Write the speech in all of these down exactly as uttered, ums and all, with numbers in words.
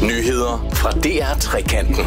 Nyheder fra D R Trekanten.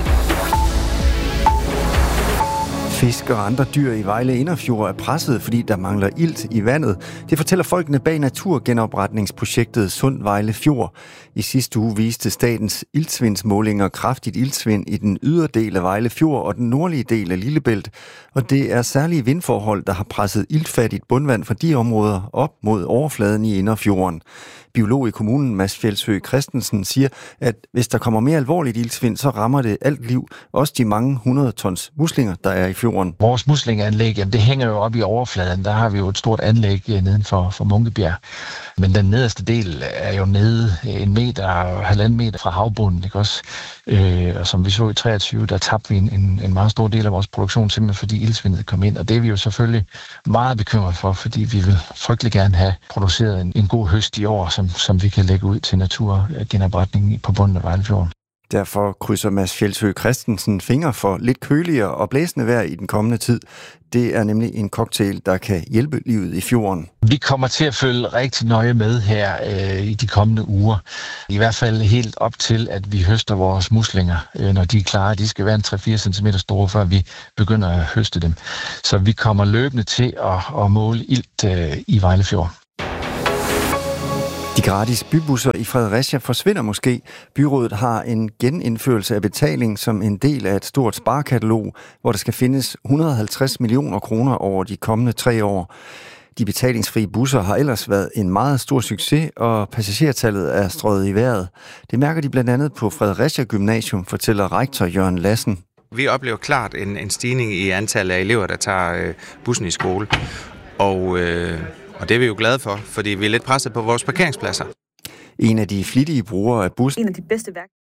Fisk og andre dyr i Vejle Inderfjord er presset, fordi der mangler ilt i vandet. Det fortæller folkene bag naturgenopretningsprojektet Sund Vejle Fjord. I sidste uge viste statens iltsvindsmålinger kraftigt iltsvind i den ydre del af Vejle Fjord og den nordlige del af Lillebælt. Og det er særlige vindforhold, der har presset iltfattigt bundvand fra de områder op mod overfladen i Inderfjorden. Biolog i kommunen, Mads Fjeldsø Christensen, siger, at hvis der kommer mere alvorligt iltsvind, så rammer det alt liv, også de mange hundrede tons muslinger, der er i fjorden. Vores muslingeanlæg, jamen det hænger jo op i overfladen. Der har vi jo et stort anlæg neden for, for Munkebjerg. Men den nederste del er jo nede en meter, halvanden meter fra havbunden, ikke også? Øh, og som vi så i treogtyve, der tabte vi en, en, en meget stor del af vores produktion, simpelthen fordi iltsvindet kom ind. Og det er vi jo selvfølgelig meget bekymret for, fordi vi vil frygtelig gerne have produceret en, en god høst i år, som, som vi kan lægge ud til naturgenopretning på bunden af Vejlefjorden. Derfor krydser Mads Fjeldsø Christensen fingre for lidt køligere og blæsende vejr i den kommende tid. Det er nemlig en cocktail, der kan hjælpe livet i fjorden. Vi kommer til at følge rigtig nøje med her øh, i de kommende uger. I hvert fald helt op til, at vi høster vores muslinger, øh, når de er klare. De skal være en tre til fire centimeter store, før vi begynder at høste dem. Så vi kommer løbende til at, at måle ilt øh, i Vejlefjord. De gratis bybusser i Fredericia forsvinder måske. Byrådet har en genindførelse af betaling som en del af et stort sparekatalog, hvor der skal findes et hundrede og halvtreds millioner kroner over de kommende tre år. De betalingsfrie busser har ellers været en meget stor succes, og passagertallet er strøget i vejret. Det mærker de blandt andet på Fredericia Gymnasium, fortæller rektor Jørgen Lassen. Vi oplever klart en, en stigning i antallet af elever, der tager øh, bussen i skole. Og... Øh Og det er vi jo glade for, fordi vi er lidt presset på vores parkeringspladser. En af de flittige brugere af bussen. En af de bedste værk.